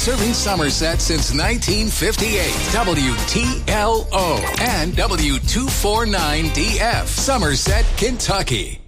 Serving Somerset since 1958. WTLO and W249DF. Somerset, Kentucky.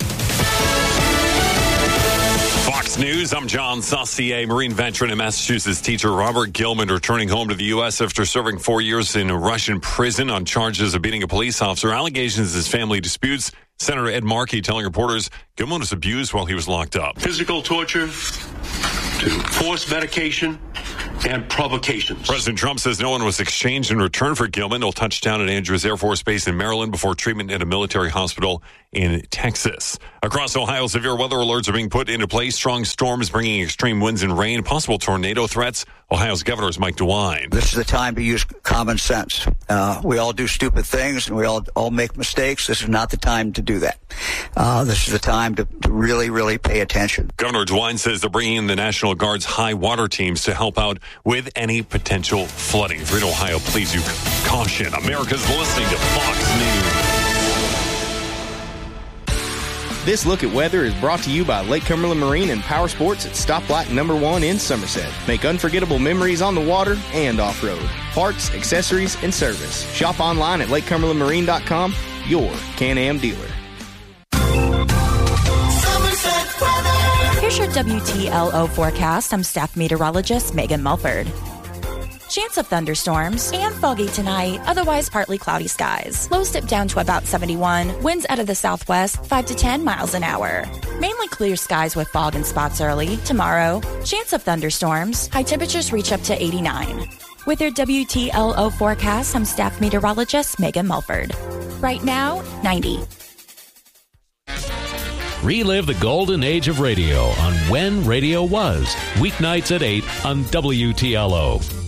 Fox News, I'm John Saucier. Marine veteran and Massachusetts teacher Robert Gilman returning home to the U.S. after serving 4 years in a Russian prison on charges of beating a police officer. Allegations his family disputes. Senator Ed Markey telling reporters Gilman was abused while he was locked up. Physical torture, to forced medication, and provocations. President Trump says no one was exchanged in return for Gilman. He'll touch down at Andrews Air Force Base in Maryland before treatment at a military hospital in Texas. Across Ohio, severe weather alerts are being put into place. Strong storms bringing extreme winds and rain, possible tornado threats. Ohio's governor is Mike DeWine. This is the time to use common sense. We all do stupid things, and we all make mistakes. This is not the time to do that. This is the time to really, really pay attention. Governor DeWine says they're bringing in the National Guard's high water teams to help out with any potential flooding. If you're in Ohio, please use caution. America's listening to Fox News. This look at weather is brought to you by Lake Cumberland Marine and Power Sports at Stoplight number 1 in Somerset. Make unforgettable memories on the water and off-road. Parts, accessories, and service. Shop online at lakecumberlandmarine.com, your Can-Am dealer. Here's your WTLO forecast. I'm staff meteorologist Megan Mulford. Chance of thunderstorms and foggy tonight, otherwise partly cloudy skies. Lows dip down to about 71. Winds out of the southwest, 5 to 10 miles an hour. Mainly clear skies with fog in spots early. Tomorrow, chance of thunderstorms. High temperatures reach up to 89. With your WTLO forecast, I'm staff meteorologist Megan Mulford. Right now, 90. Relive the golden age of radio on When Radio Was. Weeknights at 8 on WTLO.